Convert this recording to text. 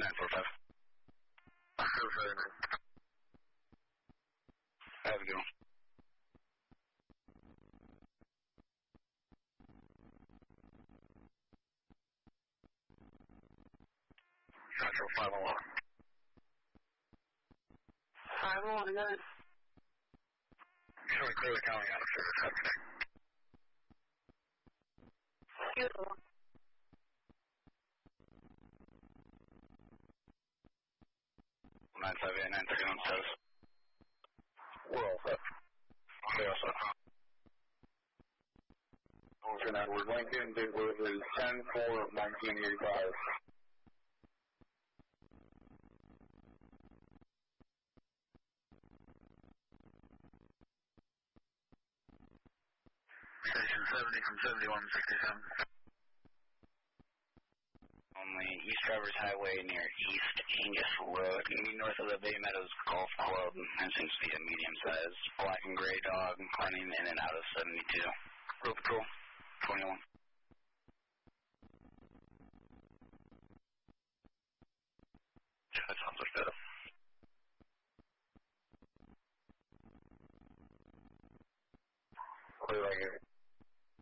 945. Have a good one. 501. 501 again. Showing clearly coming out of service. Have a good day. Beautiful. 958, 931 status. We're all set. Okay, all set. Ocean Edward Lincoln, date was 10/4/1985. Station 70 from 7167. Only East Travers Highway near East Angus Road, north of the Bay Meadows Golf Club. And seems to be a medium-sized black and gray dog running in and out of 72. Road Patrol, 21. Yeah, that sounds like that. Clear like it.